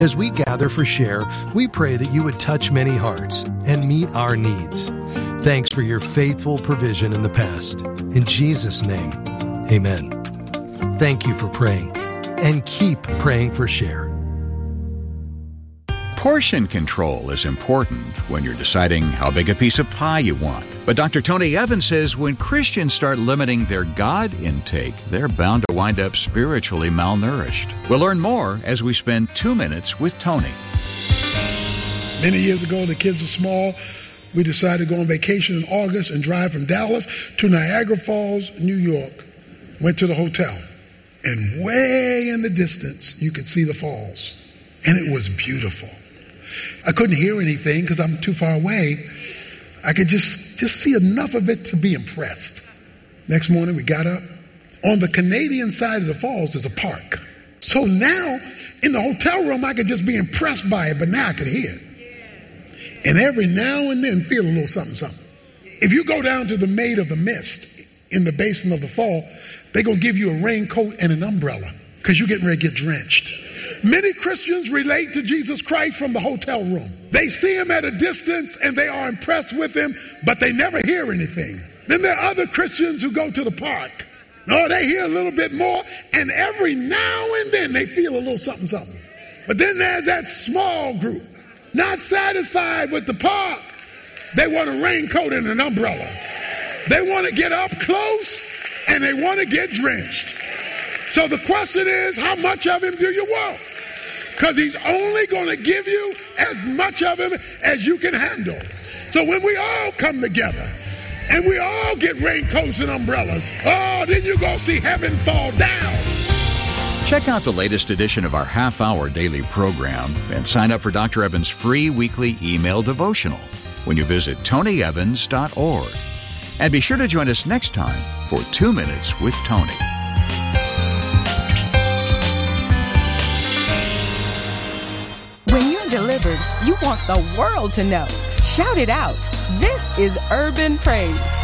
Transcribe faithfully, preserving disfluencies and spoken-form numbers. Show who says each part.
Speaker 1: As we gather for Share, we pray that you would touch many hearts and meet our needs. Thanks for your faithful provision in the past. In Jesus' name, amen. Thank you for praying, and keep praying for Share.
Speaker 2: Portion control is important when you're deciding how big a piece of pie you want. But Doctor Tony Evans says when Christians start limiting their God intake, they're bound to wind up spiritually malnourished. We'll learn more as we spend two minutes with Tony.
Speaker 3: Many years ago, the kids were small. We decided to go on vacation in August and drive from Dallas to Niagara Falls, New York. Went to the hotel. And way in the distance, you could see the falls. And it was beautiful. I couldn't hear anything because I'm too far away. I could just, just see enough of it to be impressed. Next morning, we got up. On the Canadian side of the falls, there's a park. So now, in the hotel room, I could just be impressed by it, but now I could hear it. And every now and then, feel a little something, something. If you go down to the Maid of the Mist in the basin of the fall, they're going to give you a raincoat and an umbrella because you're getting ready to get drenched. Many Christians relate to Jesus Christ from the hotel room. They see him at a distance and they are impressed with him, but they never hear anything. Then there are other Christians who go to the park. Oh, they hear a little bit more, and every now and then they feel a little something, something. But then there's that small group, not satisfied with the park. They want a raincoat and an umbrella. They want to get up close and they want to get drenched. So the question is, how much of him do you want? Because he's only going to give you as much of him as you can handle. So when we all come together and we all get raincoats and umbrellas, oh, then you're going to see heaven fall down.
Speaker 2: Check out the latest edition of our half-hour daily program and sign up for Doctor Evans' free weekly email devotional when you visit tony evans dot org. And be sure to join us next time for Two Minutes with Tony.
Speaker 4: When you're delivered, you want the world to know. Shout it out. This is Urban Praise.